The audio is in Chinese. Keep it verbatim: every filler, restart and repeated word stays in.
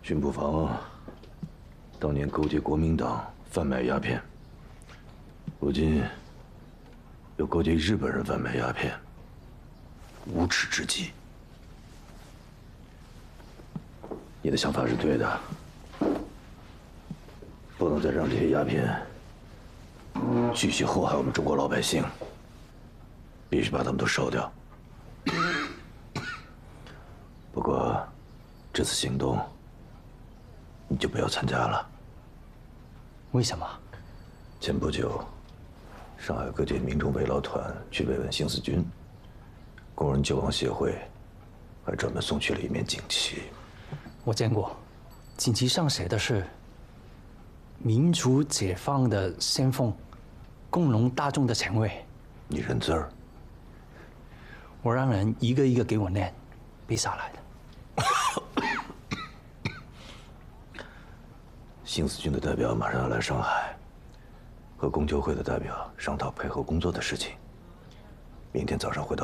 巡捕房当年勾结国民党贩卖鸦片，如今又勾结日本人贩卖鸦片，无耻之极。你的想法是对的，不能再让这些鸦片继续祸害我们中国老百姓，必须把他们都烧掉。不过，这次行动你就不要参加了。 为什么？ 前不久，上海各界民众慰劳团去慰问新四军，工人救亡协会还专门送去了一面锦旗。 我见过，锦旗上写的是“民族解放的先锋，工农大众的前卫”。 你认字儿？ 我让人一个一个给我念，背下来的。 新四军的代表马上要来上海，和工救会的代表商讨配合工作的事情。明天早上回到